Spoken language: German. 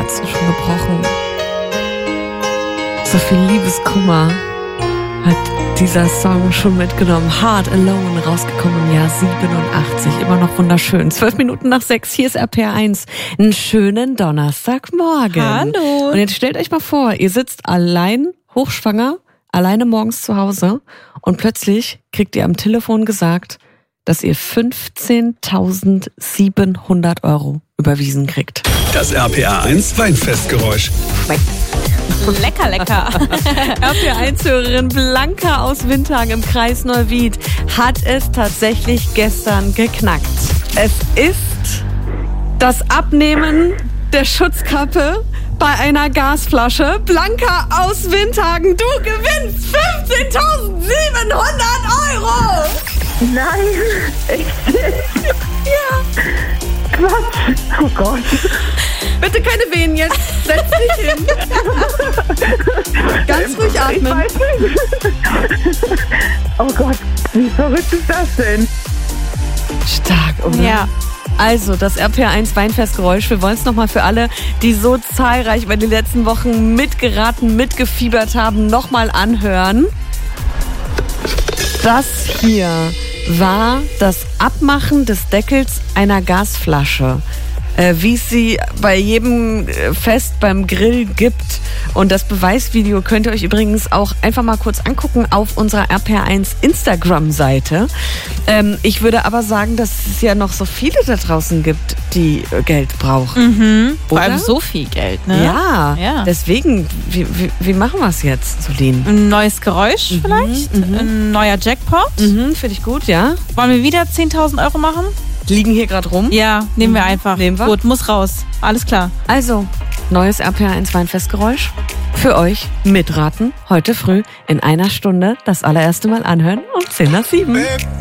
Herzen schon gebrochen. So viel Liebeskummer hat dieser Song schon mitgenommen. Heart Alone, rausgekommen im Jahr 87. Immer noch wunderschön. 6:12. Hier ist RPR 1. Einen schönen Donnerstagmorgen. Hallo. Und jetzt stellt euch mal vor, ihr sitzt allein, hochschwanger, alleine morgens zu Hause und plötzlich kriegt ihr am Telefon gesagt, dass ihr 15.700 € überwiesen kriegt. Das RPR 1 Weinfestgeräusch. Lecker, lecker. RPR 1-Hörerin Blanca aus Windhagen im Kreis Neuwied hat es tatsächlich gestern geknackt. Es ist das Abnehmen der Schutzkappe bei einer Gasflasche. Blanca aus Windhagen, du gewinnst 15.700 €! Nein, echt? Ja. Quatsch. Oh Gott. Bitte keine Wehen jetzt. Setz dich hin. Ganz ruhig atmen. Ich weiß nicht. Oh Gott, wie verrückt ist das denn? Stark, oder? Ja. Also, das RPR 1 Weinfestgeräusch. Wir wollen es nochmal für alle, die so zahlreich über die letzten Wochen mitgeraten, mitgefiebert haben, nochmal anhören. Das hier war das Abmachen des Deckels einer Gasflasche, wie es sie bei jedem Fest beim Grill gibt. Und das Beweisvideo könnt ihr euch übrigens auch einfach mal kurz angucken auf unserer RPR1 Instagram-Seite. Ich würde aber sagen, dass es ja noch so viele da draußen gibt, die Geld brauchen. Vor allem Oder? so viel Geld, ne? Ja, deswegen, wie machen wir es jetzt, Solin? Ein neues Geräusch vielleicht? Ein neuer Jackpot? Finde ich gut, ja. Wollen wir wieder 10.000 € machen? Liegen hier gerade rum. Ja, nehmen wir einfach. Nehmen wir. Gut, muss raus. Alles klar. Also, neues RPR 1 Weinfestgeräusch. Für euch mitraten. Heute früh in einer Stunde das allererste Mal anhören um 6:50.